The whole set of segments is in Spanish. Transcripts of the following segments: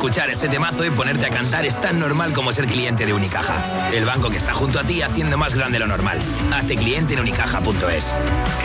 escuchar ese temazo y ponerte a cantar es tan normal como ser cliente de Unicaja. El banco que está junto a ti haciendo más grande lo normal. Hazte cliente en unicaja.es.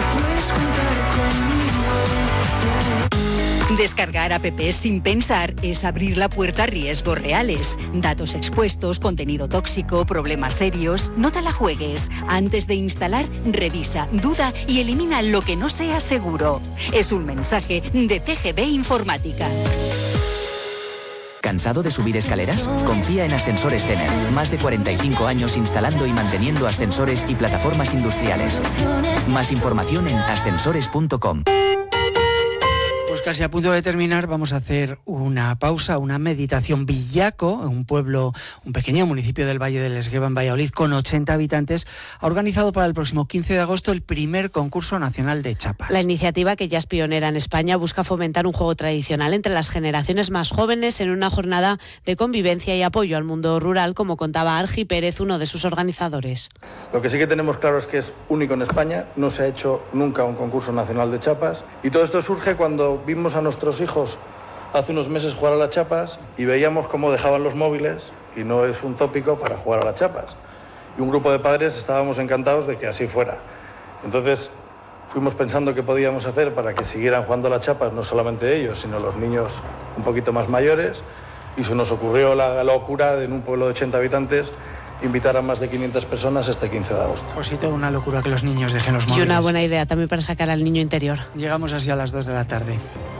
Descargar apps sin pensar es abrir la puerta a riesgos reales. Datos expuestos, contenido tóxico, problemas serios. No te la juegues. Antes de instalar, revisa, duda y elimina lo que no sea seguro. Es un mensaje de CGB Informática. ¿Cansado de subir escaleras? Confía en Ascensores Cener. Más de 45 años instalando y manteniendo ascensores y plataformas industriales. Más información en ascensores.com. Casi a punto de terminar, vamos a hacer una pausa, una meditación. Villaco, un pueblo, un pequeño municipio del Valle del Esgueva, en Valladolid, con 80 habitantes, ha organizado para el próximo 15 de agosto el primer concurso nacional de chapas. La iniciativa, que ya es pionera en España, busca fomentar un juego tradicional entre las generaciones más jóvenes en una jornada de convivencia y apoyo al mundo rural, como contaba Argi Pérez, uno de sus organizadores. Lo que sí que tenemos claro es que es único en España, no se ha hecho nunca un concurso nacional de chapas, y todo esto surge cuando vimos a nuestros hijos hace unos meses jugar a las chapas y veíamos cómo dejaban los móviles, y no es un tópico, para jugar a las chapas. Y un grupo de padres estábamos encantados de que así fuera. Entonces fuimos pensando qué podíamos hacer para que siguieran jugando a las chapas, no solamente ellos, sino los niños un poquito más mayores, y se nos ocurrió la locura de, en un pueblo de 80 habitantes, invitar a más de 500 personas este 15 de agosto. Pues sí, tengo una locura que los niños dejen los móviles. Y una buena idea también para sacar al niño interior. Llegamos así a las 2 de la tarde.